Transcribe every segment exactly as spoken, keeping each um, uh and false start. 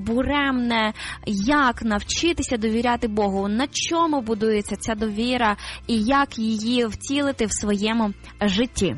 буремне, як навчитися довіряти Богу, на чому будується ця довіра і як її втілити в своєму житті.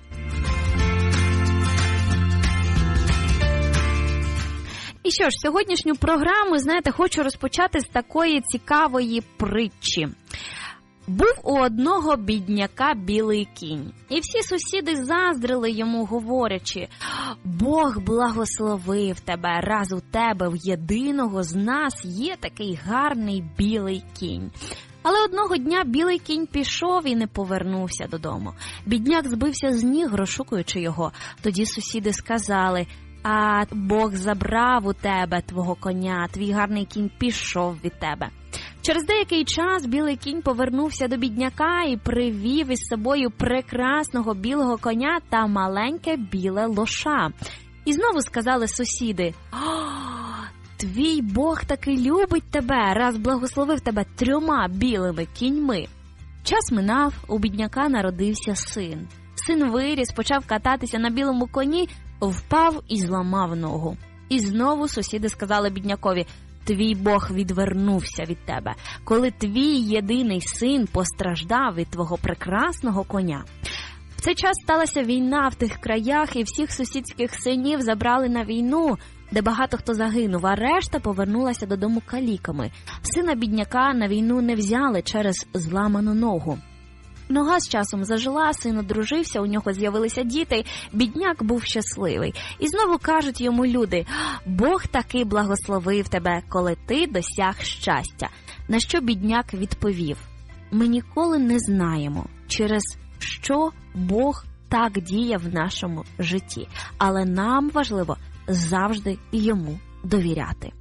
І що ж, сьогоднішню програму, знаєте, хочу розпочати з такої цікавої притчі. Був у одного бідняка білий кінь, і всі сусіди заздрили йому, говорячи: «Бог благословив тебе, раз у тебе в єдиного з нас є такий гарний білий кінь». Але одного дня білий кінь пішов і не повернувся додому. Бідняк збився з ніг, розшукуючи його. Тоді сусіди сказали: «А Бог забрав у тебе твого коня, твій гарний кінь пішов від тебе». Через деякий час білий кінь повернувся до бідняка і привів із собою прекрасного білого коня та маленьке біле лоша. І знову сказали сусіди: «О, твій Бог таки любить тебе, раз благословив тебе трьома білими кіньми». Час минав, у бідняка народився син. Син виріс, почав кататися на білому коні, впав і зламав ногу. І знову сусіди сказали біднякові: «Твій Бог відвернувся від тебе, коли твій єдиний син постраждав від твого прекрасного коня». В цей час сталася війна в тих краях, і всіх сусідських синів забрали на війну, де багато хто загинув, а решта повернулася додому каліками. Сина бідняка на війну не взяли через зламану ногу. Нога з часом зажила, син одружився, у нього з'явилися діти, бідняк був щасливий. І знову кажуть йому люди: «Бог таки благословив тебе, коли ти досяг щастя». На що бідняк відповів: «Ми ніколи не знаємо, через що Бог так діє в нашому житті, але нам важливо завжди йому довіряти».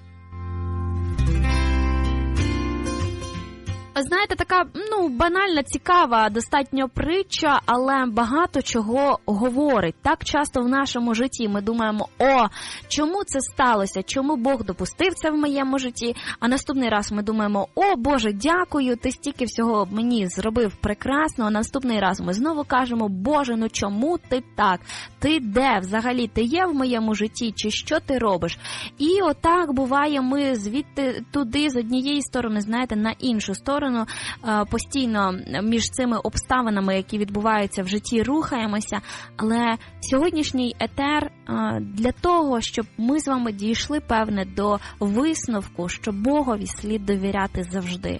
Знаєте, така, ну, банальна, цікава, достатньо притча, але багато чого говорить. Так часто в нашому житті ми думаємо: «О, чому це сталося? Чому Бог допустив це в моєму житті?» А наступний раз ми думаємо: «О, Боже, дякую, ти стільки всього мені зробив прекрасно». А наступний раз ми знову кажемо: «Боже, ну чому ти так? Ти де взагалі? Ти є в моєму житті? Чи що ти робиш?» І отак буває, ми звідти туди, з однієї сторони, знаєте, на іншу сторону, постійно між цими обставинами, які відбуваються в житті, рухаємося. Але сьогоднішній етер для того, щоб ми з вами дійшли, певне, до висновку, що Богові слід довіряти завжди.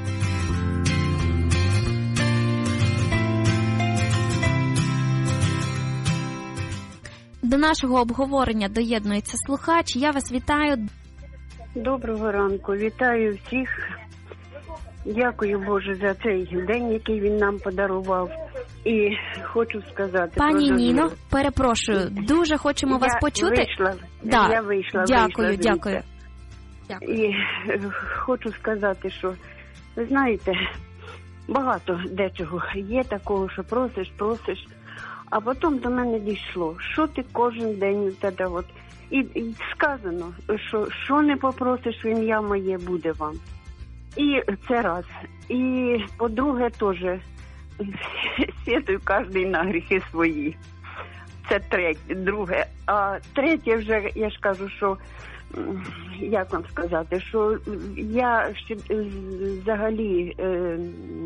До нашого обговорення доєднується слухач. Я вас вітаю. Доброго ранку. Вітаю всіх. Дякую, Боже, за цей день, який він нам подарував. І хочу сказати... Пані Ніно, перепрошую, дуже хочемо я вас почути. Вийшла, да. Я вийшла. Дякую, вийшла, дякую. дякую. І хочу сказати, що, ви знаєте, багато дечого є такого, що просиш, просиш, а потім до мене дійшло, що ти кожен день тоді от... І, і сказано, що що не попросиш в ім'я моє, буде вам. І це раз. І, по-друге, теж святую кожен на гріхи свої. Це третє, друге. А третє вже, я ж кажу, що, як вам сказати, що я ще взагалі, е,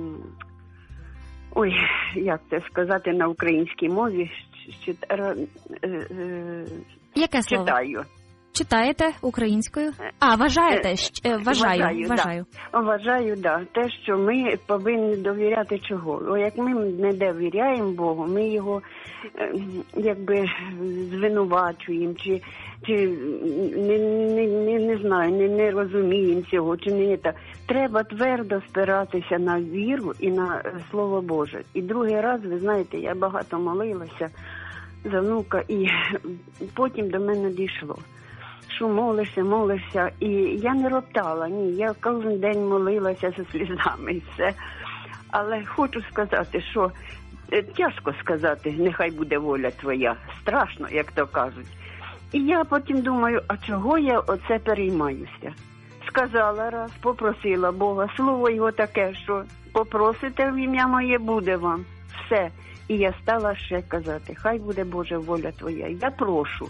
ой, як це сказати на українській мові, е, е, Яке слово? Читаю. Читаєте українською? А, вважаєте? Вважаю, вважаю. Вважаю, да. Вважаю, да. Те, що ми повинні довіряти чого. О, як ми не довіряємо Богу, ми його якби звинувачуємо, чи, чи не, не, не, не знаю, не, не розуміємо цього, чи не це. Треба твердо спиратися на віру і на Слово Боже. І другий раз, ви знаєте, я багато молилася за внука, і потім до мене дійшло. Що молишся, молишся, і я не роптала, ні, я кожен день молилася зі слізами і все. Але хочу сказати, що тяжко сказати, нехай буде воля твоя, страшно, як то кажуть. І я потім думаю, а чого я оце переймаюся? Сказала раз, попросила Бога, слово його таке, що попросите в ім'я моє, буде вам, все. І я стала ще казати, хай буде, Боже, воля твоя. Я прошу,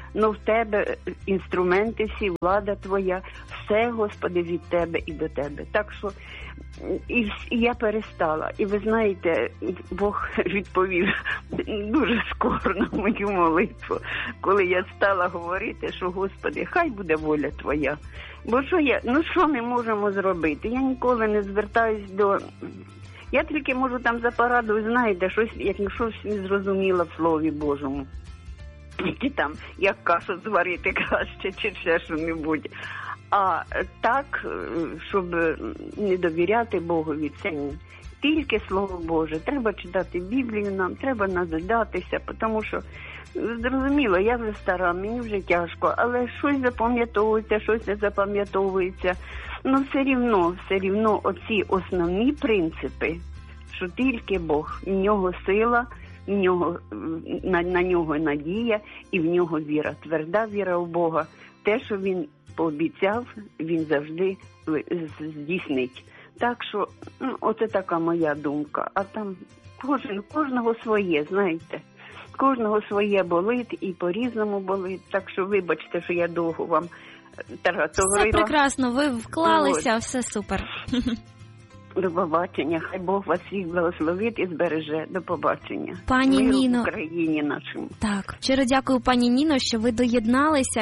Ну в тебе інструменти всі, влада твоя, все, Господи, від тебе і до тебе. Так що і, і я перестала. І ви знаєте, Бог відповів дуже скоро на мою молитву, коли я стала говорити, що, Господи, хай буде воля твоя. Бо що я, ну що ми можемо зробити? Я ніколи не звертаюсь до... Я тільки можу там за порадою, знаєте, щось, як щось не зрозуміла в Слові Божому. Чи там, як кашу зварити краще, чи ще що-небудь. А так, щоб не довіряти Богові, це ні. Тільки Слово Боже. Треба читати Біблію нам, треба назидатися, тому що, зрозуміло, я вже стара, мені вже тяжко, але щось запам'ятовується, щось не запам'ятовується. Ну, все рівно, все рівно оці основні принципи, що тільки Бог, в нього сила, в нього, на, на нього надія і в нього віра, тверда віра в Бога. Те, що він пообіцяв, він завжди здійснить. Так що, ну, оце така моя думка. А там кожен, кожного своє, знаєте. Кожного своє болить і по-різному болить. Так що вибачте, що я довго вам таратовила. Все прекрасно, ви вклалися, Ось. Все супер. До побачення. Хай Бог вас всіх благословить і збереже. До побачення. Пані Миру Ніно. в Україні нашому. Так, щиро дякую, пані Ніно, що ви доєдналися.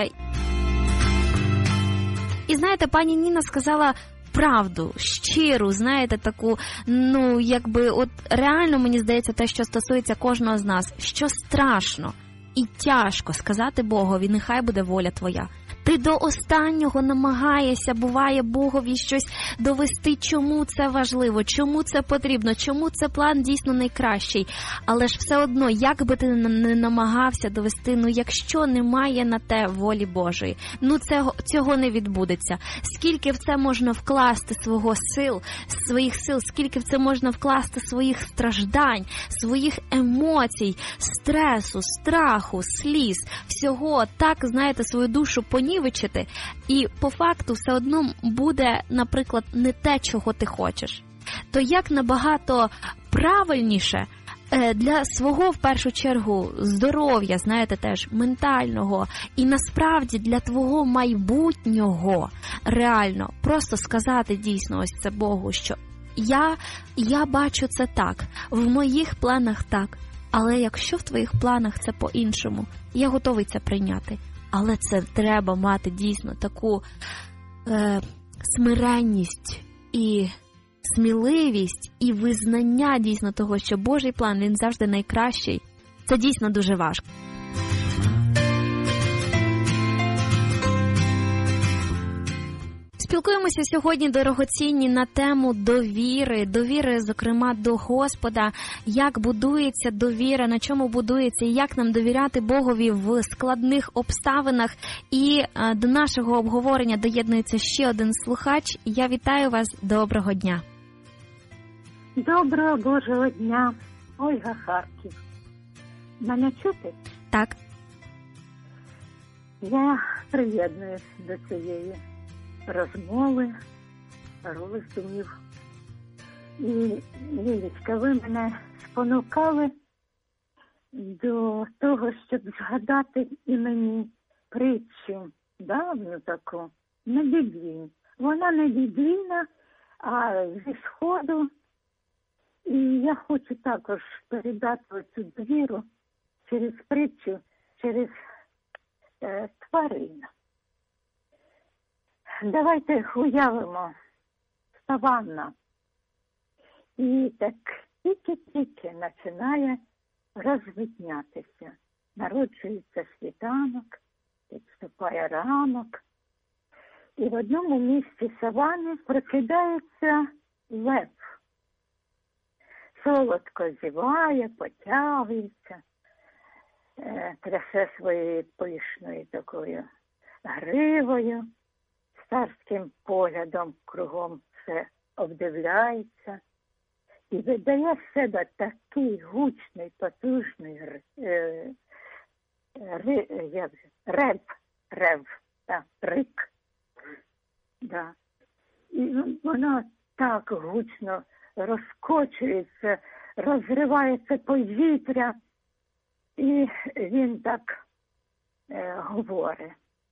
І знаєте, пані Ніна сказала правду, щиру, знаєте, таку, ну, якби, от реально, мені здається, те, що стосується кожного з нас, що страшно і тяжко сказати Богові, нехай буде воля твоя. Ти до останнього намагаєшся, буває, Богові щось довести, чому це важливо, чому це потрібно, чому це план дійсно найкращий. Але ж все одно, як би ти не намагався довести, ну якщо немає на те волі Божої, ну цього, цього не відбудеться. Скільки в це можна вкласти свого сил, своїх сил, скільки в це можна вкласти своїх страждань, своїх емоцій, стресу, страху, сліз, всього, так, знаєте, свою душу понівечити, і по факту все одно буде, наприклад, не те, чого ти хочеш. То як набагато правильніше для свого, в першу чергу, здоров'я, знаєте, теж ментального, і насправді для твого майбутнього, реально, просто сказати дійсно ось це Богу, що я, я бачу це так, в моїх планах так, але якщо в твоїх планах це по-іншому, я готовий це прийняти. Але це треба мати дійсно таку е, смиренність і сміливість і визнання дійсно того, що Божий план, він завжди найкращий. Це дійсно дуже важко. Спілкуємося сьогодні, дорогоцінні, на тему довіри, довіри, зокрема, до Господа, як будується довіра, на чому будується, і як нам довіряти Богові в складних обставинах. І а, до нашого обговорення доєднується ще один слухач. Я вітаю вас, доброго дня. Доброго Божого дня, Ольга, Харків. Мене чути? Так. Я приєднуюсь до цієї розмови, роздумів. І, Лілічка, ви мене спонукали до того, щоб згадати і мені притчу давню таку, не біблійну. Вона не біблійна, а зі Сходу. І я хочу також передати цю довіру через притчу, через е, тварин. Давайте уявимо саванна. І так тільки-тільки починає розвиднятися. Народжується світанок, підступає ранок. І в одному місці савани прокидається лев. Солодко зіває, потягується, трясе своєю пишною такою гривою, царським поглядом кругом все обдивляється і видає з себе такий гучний, потужний е, ри, е, рев, рев, так, рик. Да. І воно так гучно розкочується, розривається повітря, і він так е, говорить: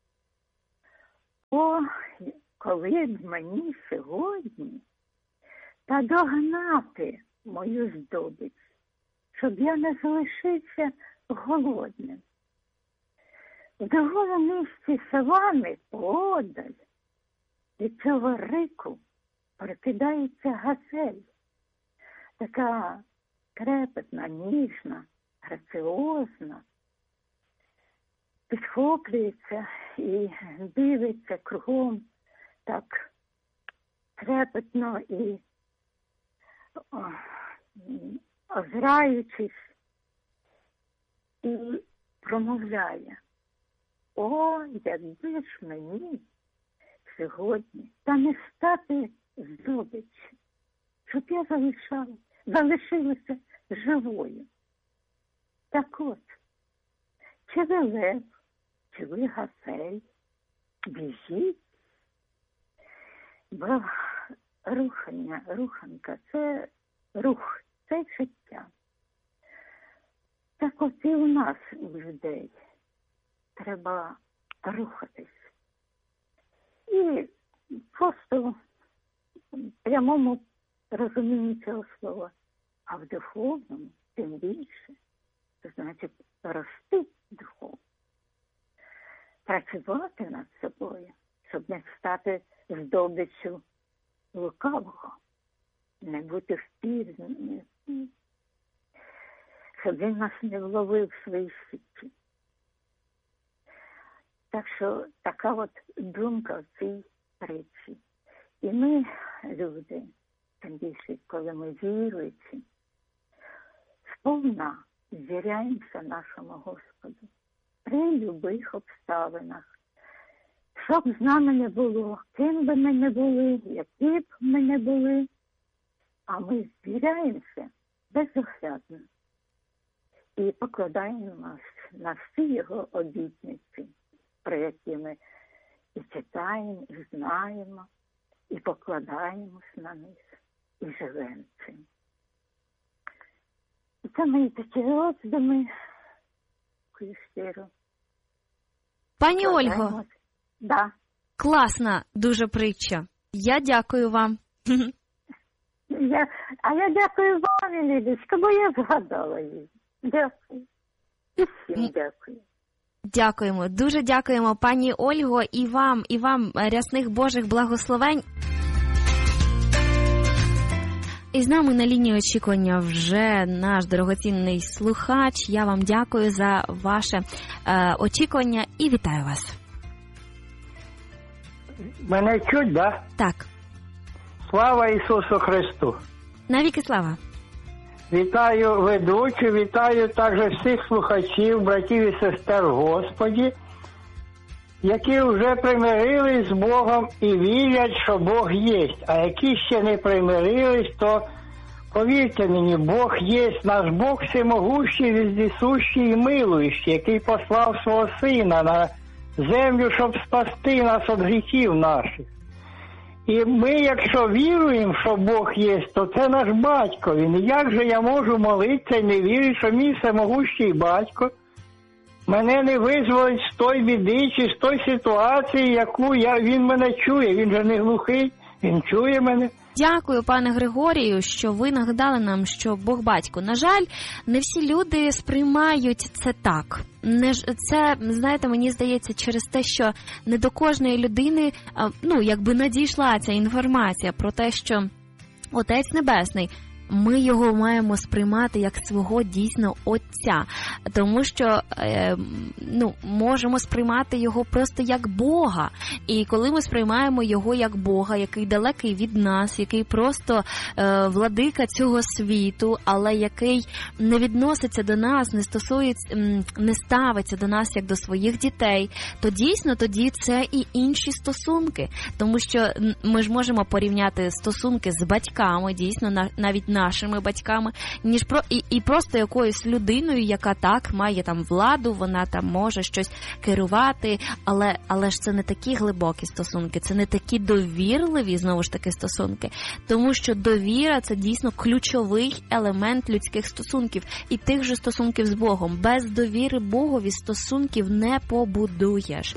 о, коли б мені сьогодні та догнати мою здобич, щоб я не залишився голодним. В другому місці савани поодаль від цього рику прокидається газель. Така крепетна, ніжна, граціозна. Підхоплюється і дивиться кругом так трепетно і о, озираючись, і промовляє: о, якби ж мені сьогодні та не стати здобиччю, щоб я залишала, залишилася живою. Так от, чи ви лев, чи ви газель, біжіть, бо рухання, руханка – це рух, це життя. Так от і у нас, у людей, треба рухатись. І просто в прямому розумінні цього слова, а в духовному тим більше, це значить рости духовно. Працювати над собою, щоб не стати здобиччю лукавого, не бути впізнаним, щоб він нас не вловив в свої сіті. Так що така от думка в цій притчі. І ми, люди, тим більше, коли ми віруючі, сповна звіряємося нашому Господу при любих обставинах. Що б з нами не було, ким би ми не були, які б ми не були, а ми звіряємося безоглядно і покладаємо нас на всі його обітниці, про які ми і читаємо, і знаємо, і покладаємось на них, і живемо цим. І це мої такі роздуми, щиро. Пані Ольго, да. Класна дуже притча. Я дякую вам. Я, а я дякую вам, Лідочка, бо я згадала її. Дякую. І всім дякую. Дякуємо, дуже дякуємо, пані Ольго, і вам, і вам рясних Божих благословень. І з нами на лінії очікування вже наш дорогоцінний слухач. Я вам дякую за ваше е, очікування і вітаю вас. Мене чуть, да? Так. Слава Ісусу Христу! Навіки слава! Вітаю ведучу, вітаю також всіх слухачів, братів і сестер в Господі, які вже примирились з Богом і вірять, що Бог є. А які ще не примирились, то повірте мені, Бог є, наш Бог всемогущий, вездесущий і милуючий, який послав свого Сина на землю, щоб спасти нас від гріхів наших. І ми, якщо віруємо, що Бог є, то це наш батько. Він, як же я можу молитися і не вірити, що мій всемогущий батько мене не визволить з той біди чи з той ситуації, яку я, він мене чує. Він же не глухий, він чує мене. Дякую, пане Григорію, що ви нагадали нам, що Бог батько. На жаль, не всі люди сприймають це так. Не це, знаєте, мені здається, через те, що не до кожної людини, ну, якби надійшла ця інформація про те, що Отець Небесний, ми його маємо сприймати як свого дійсно Отця, тому що е, ну, можемо сприймати його просто як Бога. І коли ми сприймаємо його як Бога, який далекий від нас, який просто е, владика цього світу, але який не відноситься до нас, не стосується, не ставиться до нас як до своїх дітей, то дійсно тоді це і інші стосунки. Тому що ми ж можемо порівняти стосунки з батьками, дійсно, навіть нашими батьками, ніж про і, і просто якоюсь людиною, яка так має там владу, вона там може щось керувати, але, але ж це не такі глибокі стосунки, це не такі довірливі, знову ж таки, стосунки, тому що довіра – це дійсно ключовий елемент людських стосунків і тих же стосунків з Богом. Без довіри Богові стосунків не побудуєш.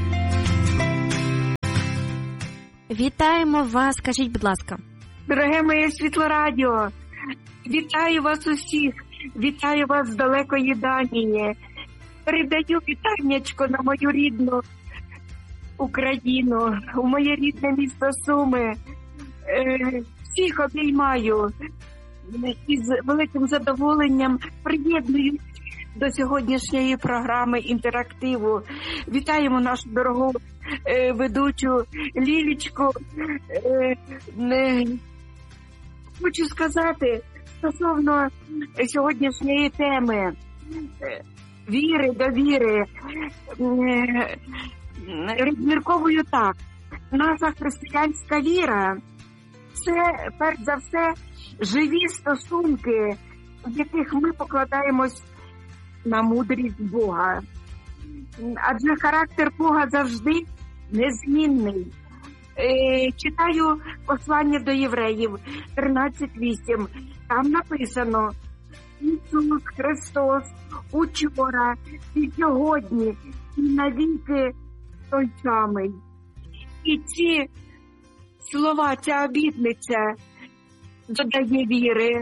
Вітаємо вас, скажіть, будь ласка. Дороге моє Світлорадіо, вітаю вас усіх, вітаю вас з далекої Данії. Передаю вітаннячко на мою рідну Україну, у моє рідне місто Суми. Всіх обіймаю і з великим задоволенням приєднуюсь до сьогоднішньої програми інтерактиву. Вітаємо нашу дорогу е, ведучу Лілічку. Е, е, хочу сказати стосовно сьогоднішньої теми е, віри, довіри. Е, розмірковую так. Наша християнська віра – це, перш за все, живі стосунки, в яких ми покладаємось на мудрість Бога. Адже характер Бога завжди незмінний. Е, читаю послання до євреїв тринадцять вісім. Там написано: Ісус Христос учора і сьогодні і навіки той самий. І ці слова, ця обітниця додає віри.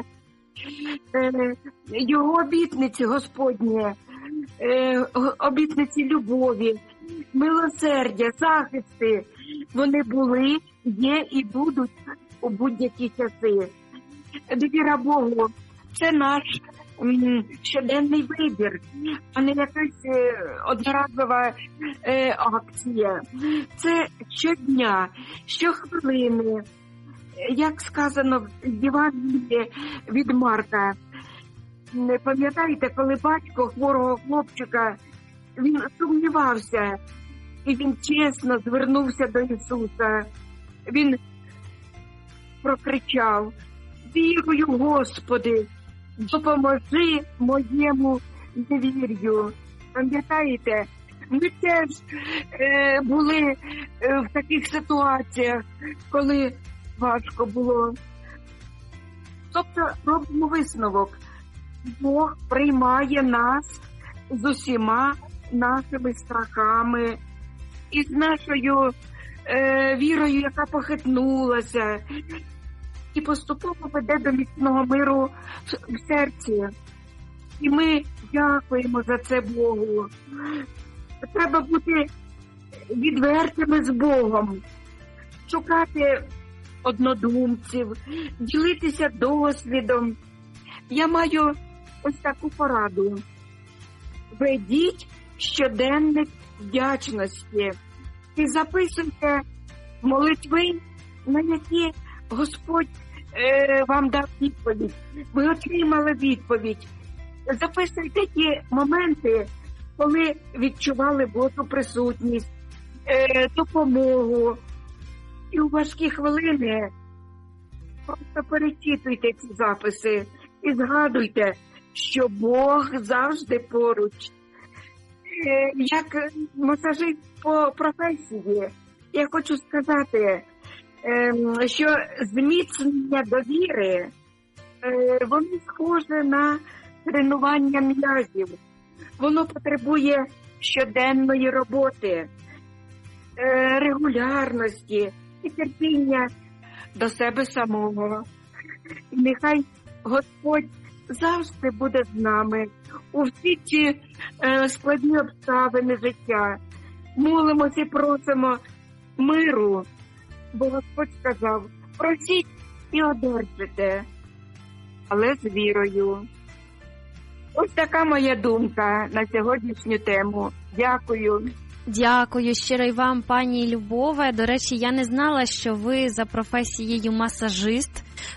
Його обітниці Господні, обітниці любові, милосердя, захисти, вони були, є і будуть у будь-які часи. Довіра Богу – це наш м, щоденний вибір, а не якась е, одноразова е, акція. Це щодня, щохвилини. Як сказано в Євангелії від Марка, пам'ятаєте, коли батько хворого хлопчика, він сумнівався, і він чесно звернувся до Ісуса. Він прокричав: «Вірую, Господи, допоможи моєму невір'ю». Пам'ятаєте, ми теж е, були е, в таких ситуаціях, коли важко було. Тобто робимо висновок. Бог приймає нас з усіма нашими страхами і з нашою е, вірою, яка похитнулася, і поступово веде до міцного миру в, в серці. І ми дякуємо за це Богу. Треба бути відвертими з Богом, шукати однодумців, ділитися досвідом. Я маю ось таку пораду. Ведіть щоденник вдячності і записуйте молитви, на які Господь е, вам дав відповідь. Ви отримали відповідь. Записуйте ті моменти, коли відчували Божу присутність, е, допомогу. І у важкі хвилини просто перечитуйте ці записи і згадуйте, що Бог завжди поруч. Як масажист по професії, я хочу сказати, що зміцнення довіри, воно схоже на тренування м'язів. Воно потребує щоденної роботи, регулярності і терпіння до себе самого. І нехай Господь завжди буде з нами у всі ці е, складні обставини життя. Молимося і просимо миру, бо Господь сказав: просіть і одержите, але з вірою. Ось така моя думка на сьогоднішню тему. Дякую. Дякую щиро й вам, пані Любове. До речі, я не знала, що ви за професією масажист.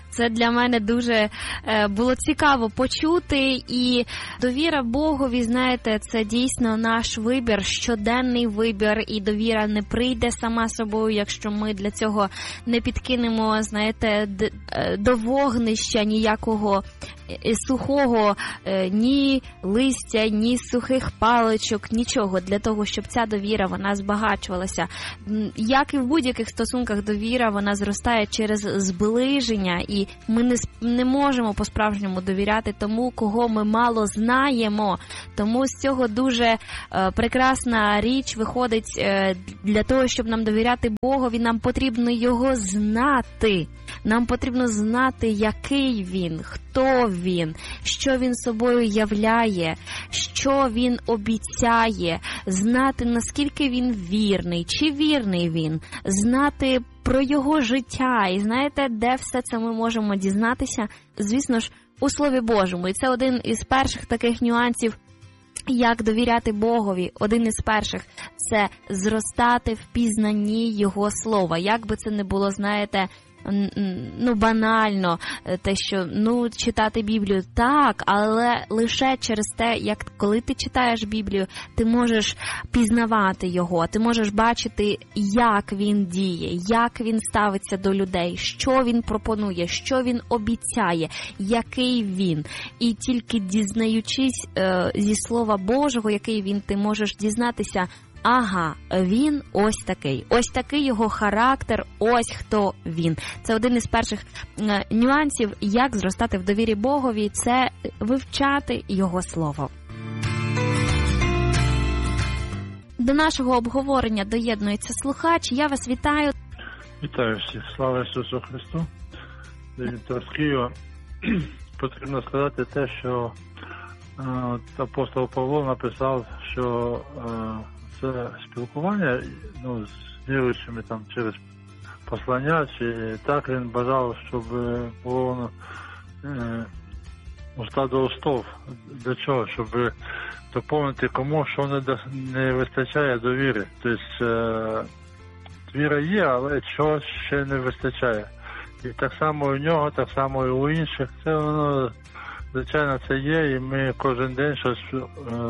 Це для мене дуже е, було цікаво почути, і довіра Богові, знаєте, це дійсно наш вибір, щоденний вибір, і довіра не прийде сама собою, якщо ми для цього не підкинемо, знаєте, д, е, до вогнища ніякого сухого е, ні листя, ні сухих паличок, нічого, для того, щоб ця довіра, вона збагачувалася. Як і в будь-яких стосунках, довіра, вона зростає через зближення, і ми не, не можемо по-справжньому довіряти тому, кого ми мало знаємо. Тому з цього дуже е, прекрасна річ виходить, е, для того, щоб нам довіряти Богові, нам потрібно його знати. Нам потрібно знати, який він, хто він, що він собою являє, що він обіцяє, знати, наскільки він вірний, чи вірний він, знати про його життя. І знаєте, де все це ми можемо дізнатися? Звісно ж, у Слові Божому. І це один із перших таких нюансів, як довіряти Богові. Один із перших – це зростати в пізнанні Його Слова. Як би це не було, знаєте, ну, банально, те, що, ну, читати Біблію, так, але лише через те, як коли ти читаєш Біблію, ти можеш пізнавати його, ти можеш бачити, як він діє, як він ставиться до людей, що він пропонує, що він обіцяє, який він. І тільки дізнаючись е, зі Слова Божого, який він, ти можеш дізнатися, ага, він ось такий. Ось такий його характер, ось хто він. Це один із перших е, нюансів, як зростати в довірі Богові, це вивчати Його Слово. До нашого обговорення доєднується слухач. Я вас вітаю. Вітаю всіх. Слава Ісусу Христу. Віктор з Києва. Потрібно сказати те, що е, апостол Павло написав, що е, це спілкування, ну, з віруючими там через послання, чи так він бажав, щоб було воно е, уста до устов. Для чого? Щоб доповнити кому, що не, до, не вистачає довіри. Тобто е, віра є, але чогось ще не вистачає. І так само у нього, так само і у інших. Це воно, звичайно, це є, і ми кожен день щось е,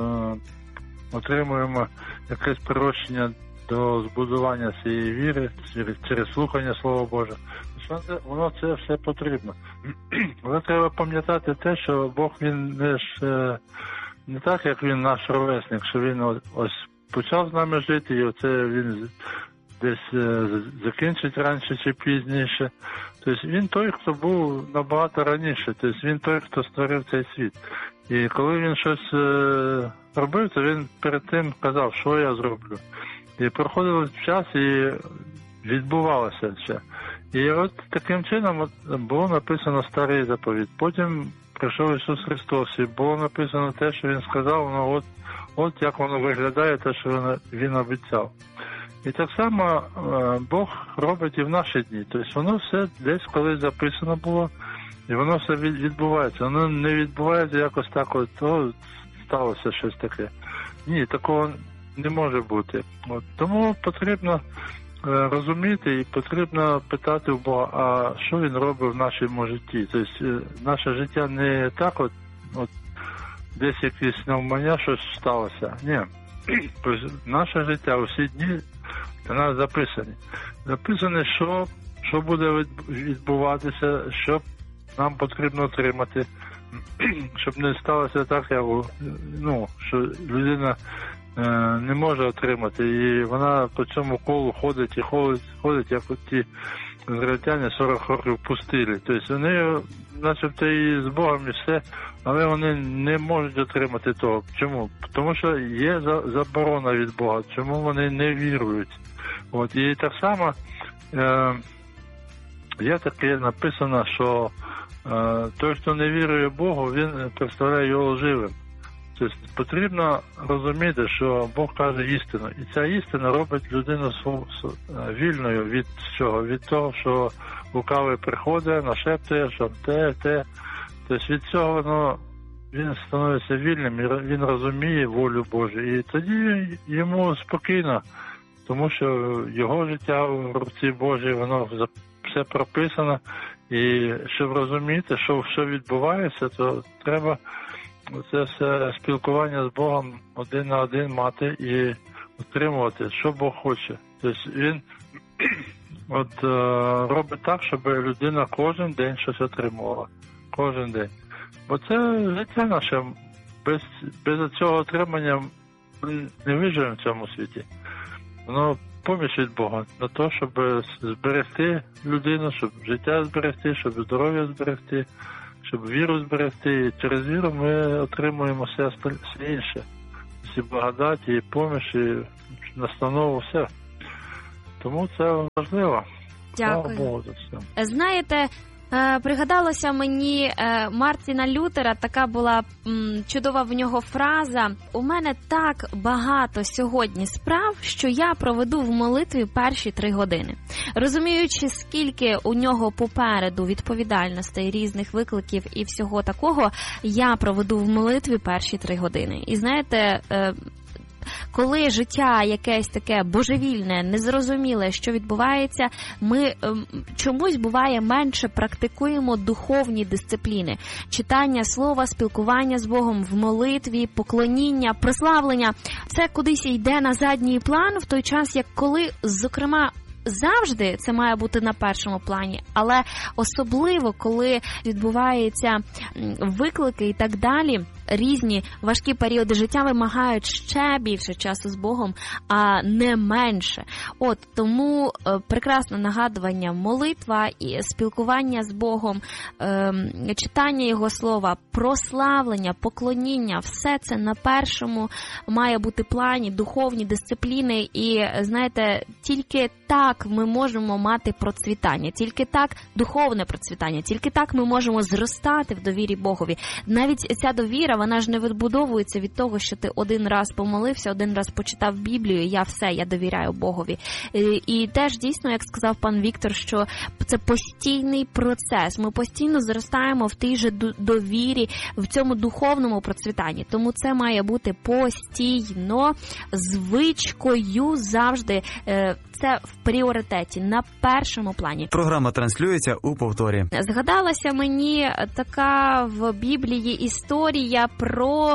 отримуємо якесь прирощення до збудування цієї віри через, через слухання Слова Божого. Воно, воно це все потрібно. Але треба пам'ятати те, що Бог, він не ж не так, як він наш ровесник, що він ось почав з нами жити, і оце він десь закінчить раніше чи пізніше. Тобто він той, хто був набагато раніше, тобто він той, хто створив цей світ. І коли він щось е, робив, то він перед тим казав, що я зроблю. І проходив час, і відбувалося це. І от таким чином от, було написано старий заповідь. Потім прийшов Ісус Христос, і було написано те, що Він сказав, ну от, от як воно виглядає, те, що Він, він обіцяв. І так само е, Бог робить і в наші дні. Тобто воно все десь колись записано було, і воно все відбувається. Воно не відбувається якось так, от, о, сталося щось таке. Ні, такого не може бути. От, тому потрібно е, розуміти і потрібно питати у Бога, а що Він робить в нашому житті. Тобто е, наше життя не так от, от десь якісь навмання щось сталося. Ні. Тобто наше життя, усі дні у нас записані. Записані, що, що буде відбуватися, що нам потрібно отримати, щоб не сталося так, як, ну, що людина е, не може отримати. І вона по цьому колу ходить і ходить, ходить як от ті ізраїльтяни сорок років пустили. Тобто вони, начебто, і з Богом, і все, але вони не можуть отримати того. Чому? Тому що є заборона від Бога. Чому вони не вірують? От, і так само е, є таке написано, що е, той, хто не вірує Богу, він представляє його лживим. Тобто потрібно розуміти, що Бог каже істину. І ця істина робить людину вільною від чого? Від того, що лукавий приходить, нашептує, що те, те. Тобто від цього, ну, він становиться вільним, і він розуміє волю Божу. І тоді йому спокійно, тому що його життя в руці Божій, воно все прописано. І щоб розуміти, що все відбувається, то треба це все спілкування з Богом один на один мати і отримувати, що Бог хоче. Тобто він от, робить так, щоб людина кожен день щось отримувала. Кожен день. Бо це життя наше. Без, без цього отримання ми не виживемо в цьому світі. Воно поміч від Бога на те, щоб зберегти людину, щоб життя зберегти, щоб здоров'я зберегти, щоб віру зберегти. І через віру ми отримуємо все, все інше. Всі благодаті, і поміч, і настанову, все. Тому це важливо. Дякую. Слава Богу за все. Знаєте, пригадалося мені Мартіна Лютера, така була м, чудова в нього фраза: «У мене так багато сьогодні справ, що я проведу в молитві перші три години». Розуміючи, скільки у нього попереду відповідальностей, різних викликів і всього такого, я проведу в молитві перші три години. І знаєте, коли життя якесь таке божевільне, незрозуміле, що відбувається, ми ем, чомусь, буває, менше практикуємо духовні дисципліни. Читання слова, спілкування з Богом в молитві, поклоніння, прославлення. Це кудись йде на задній план, в той час, як коли, зокрема, завжди це має бути на першому плані, але особливо, коли відбуваються виклики і так далі, різні важкі періоди життя вимагають ще більше часу з Богом, а не менше. От, тому е, прекрасне нагадування, молитва і спілкування з Богом, е, читання Його слова, прославлення, поклоніння, все це на першому має бути плані, духовні дисципліни, і, знаєте, тільки так ми можемо мати процвітання, тільки так духовне процвітання, тільки так ми можемо зростати в довірі Богові. Навіть ця довіра, вона ж не відбудовується від того, що ти один раз помолився, один раз почитав Біблію, і я все, я довіряю Богові. І, і теж дійсно, як сказав пан Віктор, що це постійний процес. Ми постійно зростаємо в тій же довірі, в цьому духовному процвітанні. Тому це має бути постійно, звичкою завжди. Це в пріоритеті, на першому плані. Програма транслюється у повторі. Згадалася мені така в Біблії історія про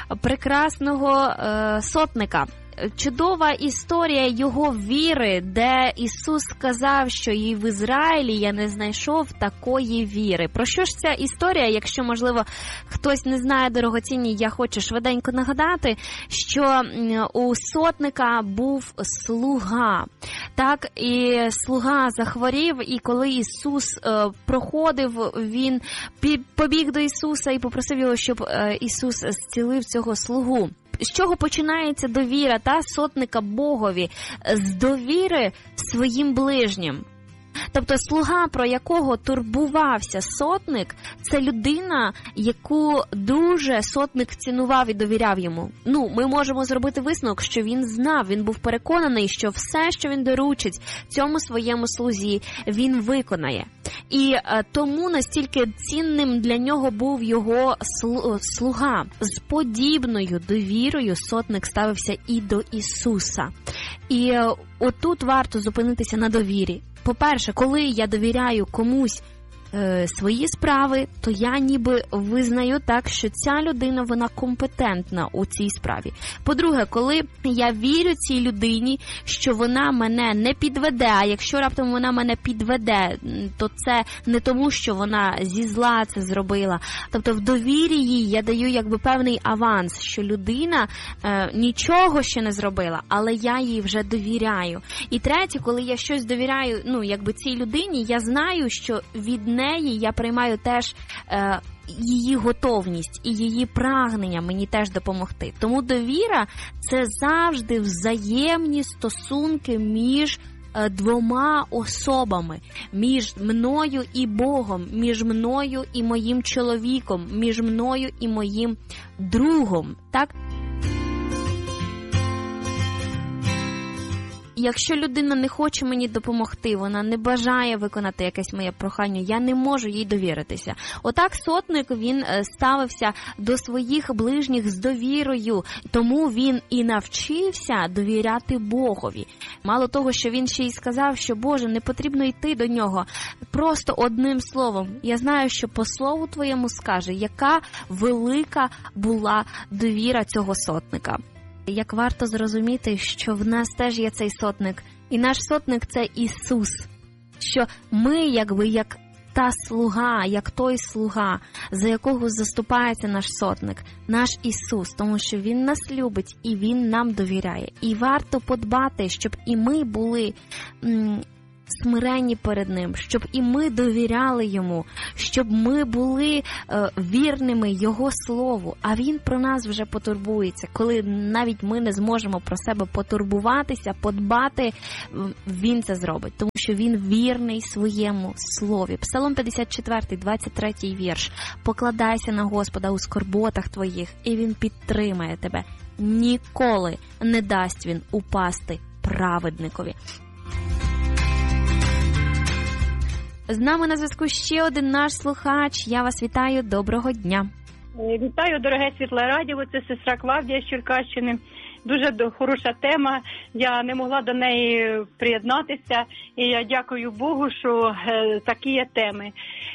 прекрасного е, сотника. Чудова історія його віри, де Ісус сказав, що і в Ізраїлі я не знайшов такої віри. Про що ж ця історія? Якщо, можливо, хтось не знає, дорогоцінні, я хочу швиденько нагадати, що у сотника був слуга. Так, і слуга захворів, і коли Ісус е, проходив, він побіг до Ісуса і попросив його, щоб е, Ісус зцілив цього слугу. З чого починається довіра та сотника Богові? З довіри своїм ближнім. Тобто слуга, про якого турбувався сотник, це людина, яку дуже сотник цінував і довіряв йому. Ну, ми можемо зробити висновок, що він знав, він був переконаний, що все, що він доручить цьому своєму слузі, він виконає. І е, тому настільки цінним для нього був його слуга. З подібною довірою сотник ставився і до Ісуса. І е, отут варто зупинитися на довірі. По-перше, коли я довіряю комусь е, свої справи, то я ніби визнаю так, що ця людина, вона компетентна у цій справі. По-друге, коли я вірю цій людині, що вона мене не підведе, а якщо раптом вона мене підведе, то це не тому, що вона зі зла це зробила. Тобто в довірі їй я даю якби певний аванс, що людина е, нічого ще не зробила, але я їй вже довіряю. І третє, коли я щось довіряю, ну, якби цій людині, я знаю, що від неї я приймаю теж е, її готовність і її прагнення мені теж допомогти. Тому довіра – це завжди взаємні стосунки між е, двома особами, між мною і Богом, між мною і моїм чоловіком, між мною і моїм другом, так? якщо людина не хоче мені допомогти, вона не бажає виконати якесь моє прохання, я не можу їй довіритися. Отак сотник, він ставився до своїх ближніх з довірою, тому він і навчився довіряти Богові. Мало того, що він ще й сказав, що, Боже, не потрібно йти до нього, просто одним словом. Я знаю, що по слову твоєму скаже, яка велика була довіра цього сотника. Як варто зрозуміти, що в нас теж є цей сотник, і наш сотник – це Ісус, що ми, якби, як та слуга, як той слуга, за якого заступається наш сотник, наш Ісус, тому що Він нас любить і Він нам довіряє. І варто подбати, щоб і ми були м- смиренні перед Ним, щоб і ми довіряли Йому, щоб ми були е, вірними Його Слову, а Він про нас вже потурбується. Коли навіть ми не зможемо про себе потурбуватися, подбати, Він це зробить, тому що Він вірний своєму Слові. Псалом п'ятдесят четвертий, двадцять третій вірш. «Покладайся на Господа у скорботах твоїх, і Він підтримає тебе. Ніколи не дасть Він упасти праведникові». З нами на зв'язку ще один наш слухач. Я вас вітаю. Доброго дня. Вітаю, дороге Світле Радіо. Це сестра Клавдія з Черкащини. Дуже хороша тема. Я не могла до неї приєднатися. І я дякую Богу, що такі є теми.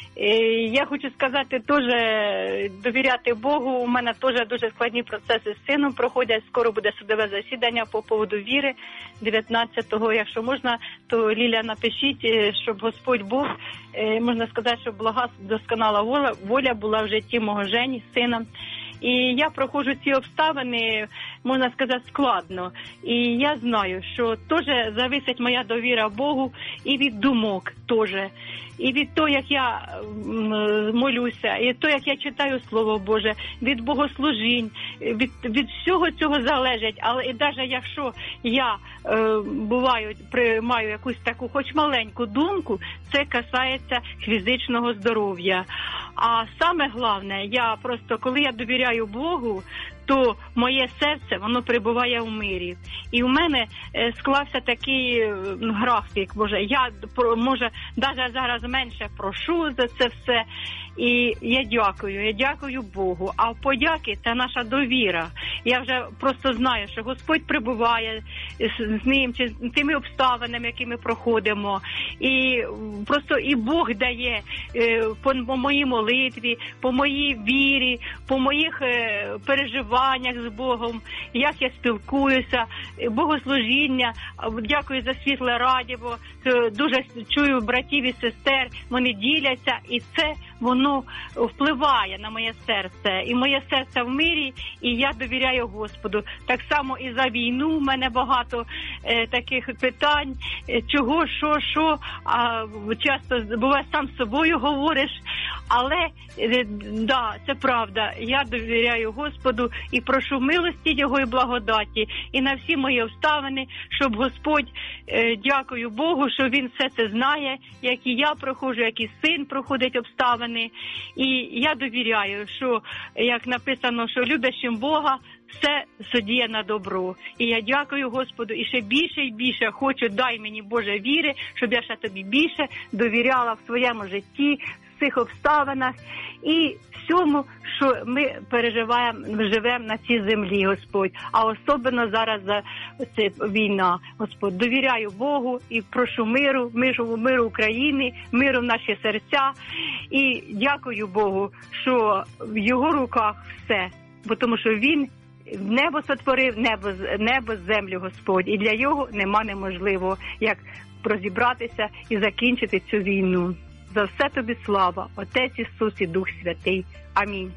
Я хочу сказати, теж довіряти Богу. У мене теж дуже складні процеси з сином проходять. Скоро буде судове засідання по поводу віри дев'ятнадцятого. Якщо можна, то, Ліля, напишіть, щоб Господь Бог, можна сказати, щоб блага досконала воля, воля була в житті мого Жені, сина. І я проходжу ці обставини, можна сказати, складно. І я знаю, що теж зависить моя довіра Богу і від думок теж. І від того, як я молюся, і від того, як я читаю Слово Боже, від богослужінь, від, від всього цього залежить. Але і навіть якщо я е, буваю, приймаю якусь таку, хоч маленьку думку, це касається фізичного здоров'я. А саме головне, я просто, коли я довіряю Богу, то моє серце, воно перебуває в мирі. І в мене склався такий графік, може, я, може, навіть зараз менше прошу за це все. І я дякую, я дякую Богу. А в подяки це наша довіра. Я вже просто знаю, що Господь прибуває з, з ним, чи з тими обставинами, які ми проходимо. І просто і Бог дає по, по моїй молитві, по моїй вірі, по моїх переживаннях з Богом, як я спілкуюся, богослужіння. Дякую за Світле Радіо. Дуже чую братів і сестер, вони діляться, і це воно впливає на моє серце. І моє серце в мирі, і я довіряю Господу. Так само і за війну в мене багато е, таких питань, е, чого, що, що, а часто буває сам з собою говориш, але, е, да, це правда, я довіряю Господу і прошу милості Його і благодаті, і на всі мої обставини, щоб Господь, е, дякую Богу, що Він все це знає, як і я проходжу, як і син проходить обставини. І я довіряю, що, як написано, що любящим Бога все судіє на добро. І я дякую Господу, і ще більше і більше хочу, дай мені, Боже, віри, щоб я ще тобі більше довіряла в своєму житті, в цих обставинах і всьому, що ми переживаємо, живемо на цій землі, Господь. А особливо зараз за це війна, Господь. Довіряю Богу і прошу миру, миру, миру України, миру в наші серця. І дякую Богу, що в Його руках все, бо тому що Він небо сотворив, небо, небо землю, Господь. І для Його нема неможливого, як розібратися і закінчити цю війну. За все тобі слава, Отець Ісус і Дух Святий. Амінь.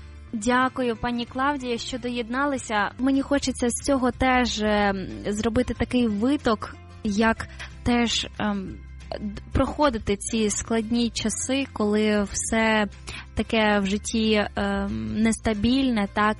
Дякую, пані Клавдія, що доєдналися. Мені хочеться з цього теж е, зробити такий виток, як теж е, проходити ці складні часи, коли все таке в житті е, нестабільне, так,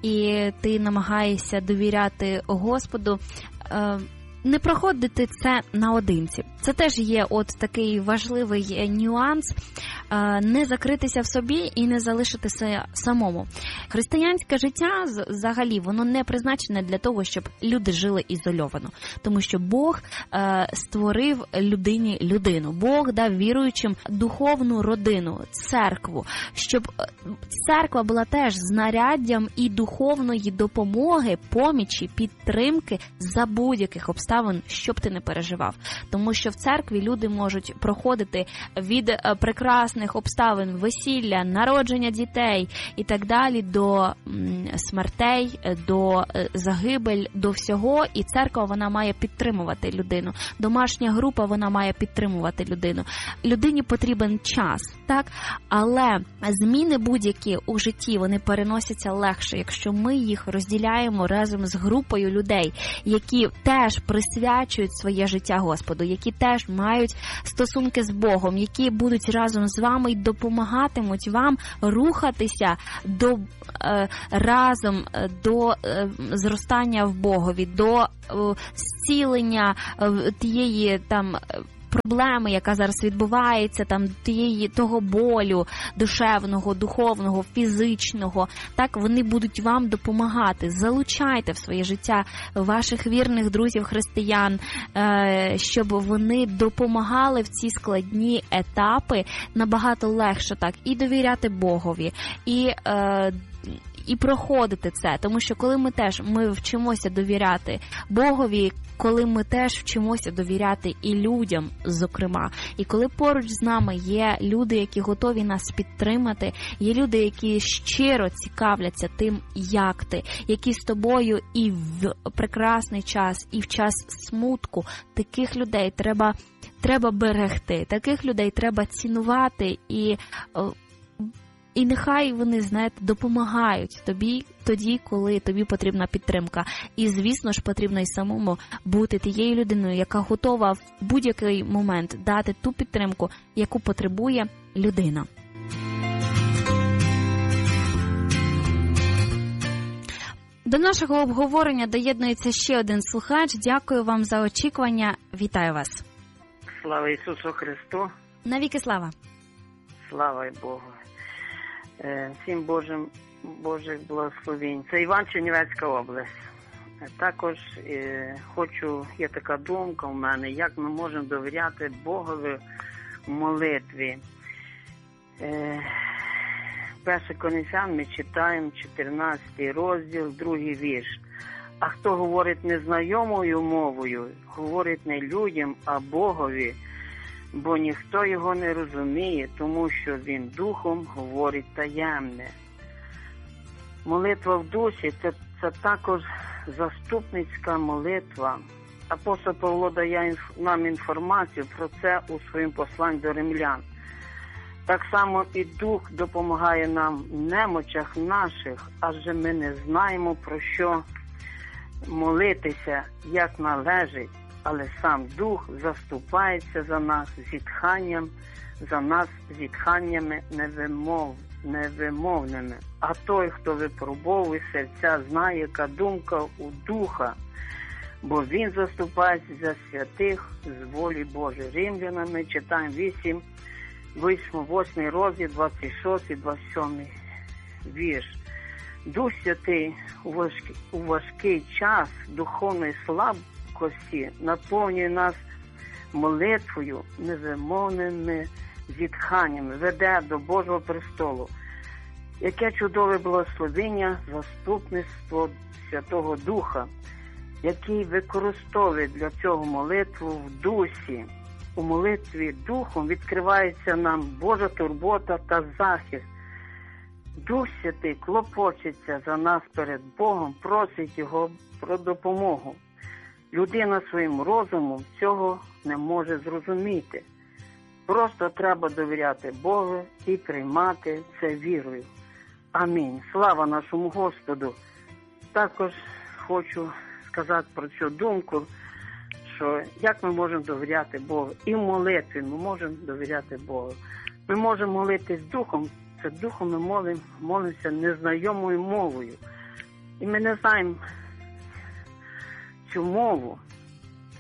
і ти намагаєшся довіряти Господу. Е, Не проходити це наодинці. Це теж є от такий важливий нюанс. не закритися в собі і не залишитися самому. Християнське життя взагалі, воно не призначене для того, щоб люди жили ізольовано. Тому що Бог е, створив людині людину. Бог дав віруючим духовну родину, церкву, щоб церква була теж знаряддям і духовної допомоги, помічі, підтримки за будь-яких обставин, що б ти не переживав. Тому що в церкві люди можуть проходити від прекрасних обставин весілля, народження дітей і так далі до смертей, до загибель, до всього. І церква, вона має підтримувати людину. Домашня група, вона має підтримувати людину. Людині потрібен час, так? Але зміни будь-які у житті, вони переносяться легше, якщо ми їх розділяємо разом з групою людей, які теж присвячують своє життя Господу, які теж мають стосунки з Богом, які будуть разом з вами і допомагатимуть вам рухатися до, е, разом до е, зростання в Богові, до е, зцілення е, тієї там проблеми, яка зараз відбувається, там тієї того болю душевного, духовного, фізичного. Так, вони будуть вам допомагати. Залучайте в своє життя ваших вірних друзів-християн, щоб вони допомагали в ці складні етапи набагато легше так і довіряти Богові, і і проходити це, тому що коли ми теж ми вчимося довіряти Богові, коли ми теж вчимося довіряти і людям, зокрема, і коли поруч з нами є люди, які готові нас підтримати, є люди, які щиро цікавляться тим, як ти, які з тобою і в прекрасний час, і в час смутку, таких людей треба, треба берегти, таких людей треба цінувати і І нехай вони, знаєте, допомагають тобі тоді, коли тобі потрібна підтримка. І, звісно ж, потрібно й самому бути тією людиною, яка готова в будь-який момент дати ту підтримку, яку потребує людина. До нашого обговорення доєднується ще один слухач. Дякую вам за очікування. Вітаю вас. Слава Ісусу Христу. Навіки слава. Слава Богу. Всім Божим, Божих благословень. Це Іван, Чернівецька область. Також е, хочу, є така думка в мене, як ми можемо довіряти Богові в молитві. Е, Перше Коринфян ми читаємо, чотирнадцятий розділ, другий вірш. А хто говорить незнайомою мовою, говорить не людям, а Богові, бо ніхто його не розуміє, тому що він духом говорить таємне. Молитва в дусі це, це також заступницька молитва. Апостол Павло дає нам інформацію про це у своєму посланні до римлян. Так само і Дух допомагає нам в немочах наших, адже ми не знаємо, про що молитися, як належить. Але сам Дух заступається за нас зітханням, за нас зітханнями невимов, невимовними. А той, хто випробовує серця, знає, яка думка у Духа, бо він заступається за святих з волі Божої. Римлянам ми читаємо вісім, восьмий розділ, двадцять шостий, двадцять сьомий вірш. Дух Святий у важкий, у важкий час духовної слабкості Кості наповнює нас молитвою, невимовними зітханнями, веде до Божого престолу. Яке чудове благословення, заступництво Святого Духа, який використовує для цього молитву в дусі. У молитві Духом відкривається нам Божа турбота та захист. Дух Святий клопочеться за нас перед Богом, просить Його про допомогу. Людина своїм розумом цього не може зрозуміти. Просто треба довіряти Богу і приймати це вірою. Амінь. Слава нашому Господу. Також хочу сказати про цю думку, що як ми можемо довіряти Богу. І в молитві ми можемо довіряти Богу. Ми можемо молитись Духом, це Духом ми молимо, молимося незнайомою мовою. І ми не знаємо цю мову,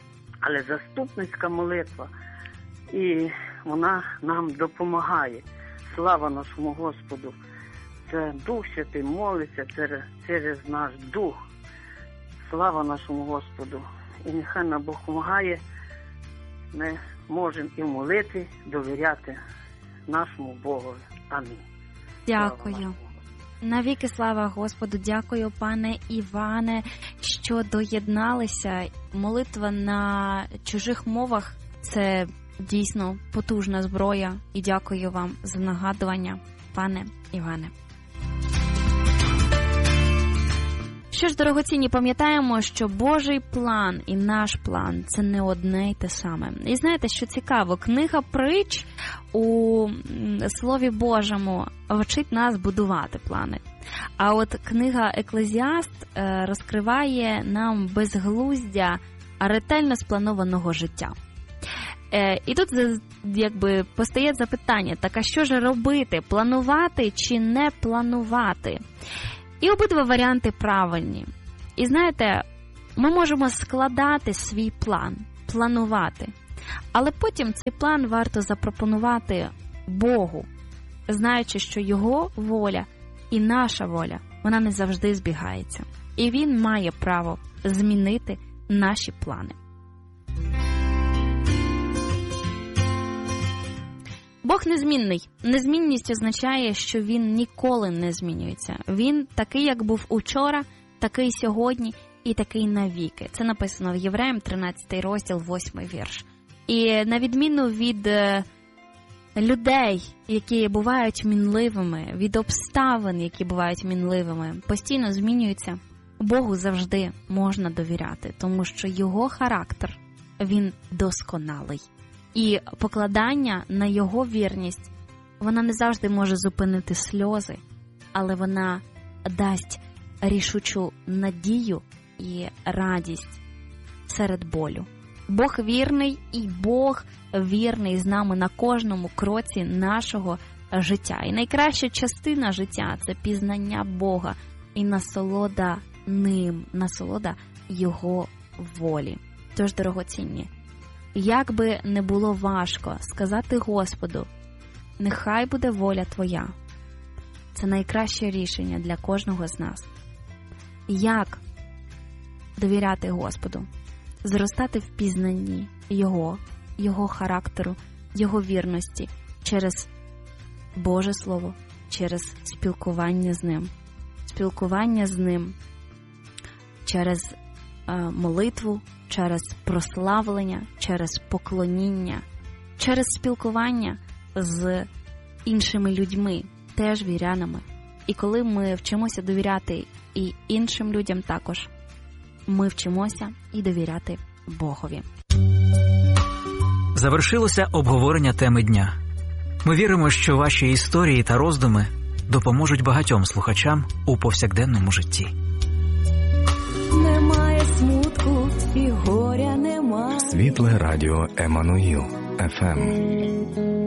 але заступницька молитва, і вона нам допомагає. Слава нашому Господу. Це Дух Святий молиться через, через наш Дух. Слава нашому Господу. І нехай нам Бог допомагає. Ми можемо і в молитві довіряти нашому Богові. Амінь. Дякую. Навіки слава Господу. Дякую, пане Іване, що доєдналися. Молитва на чужих мовах – це дійсно потужна зброя. І дякую вам за нагадування, пане Іване. Що ж, дорогоцінні, пам'ятаємо, що Божий план і наш план – це не одне й те саме. І знаєте, що цікаво, книга притч у Слові Божому вчить нас будувати плани. А от книга Еклезіаст розкриває нам безглуздя ретельно спланованого життя. І тут якби постає запитання, так а що ж робити, планувати чи не планувати? І обидва варіанти правильні. І знаєте, ми можемо складати свій план, планувати. Але потім цей план варто запропонувати Богу, знаючи, що Його воля і наша воля, вона не завжди збігається. І Він має право змінити наші плани. Бог незмінний. Незмінність означає, що Він ніколи не змінюється. Він такий, як був учора, такий сьогодні і такий навіки. Це написано в Євреям, тринадцятий розділ, восьмий вірш. І на відміну від людей, які бувають мінливими, від обставин, які бувають мінливими, постійно змінюються, Богу завжди можна довіряти, тому що Його характер, він досконалий. І покладання на Його вірність, вона не завжди може зупинити сльози, але вона дасть рішучу надію і радість серед болю. Бог вірний, і Бог вірний з нами на кожному кроці нашого життя. І найкраща частина життя – це пізнання Бога і насолода Ним, насолода Його волі. Тож, дорогоцінні, як би не було важко сказати Господу, нехай буде воля Твоя. Це найкраще рішення для кожного з нас. Як довіряти Господу? Зростати в пізнанні Його, Його характеру, Його вірності через Боже Слово, через спілкування з Ним. Спілкування з Ним через е, молитву, через прославлення, через поклоніння, через спілкування з іншими людьми, теж вірянами. І коли ми вчимося довіряти і іншим людям також, ми вчимося і довіряти Богові. Завершилося обговорення теми дня. Ми віримо, що ваші історії та роздуми допоможуть багатьом слухачам у повсякденному житті. Немає смутку і горя немає. Світле радіо Еммануїл еф ем.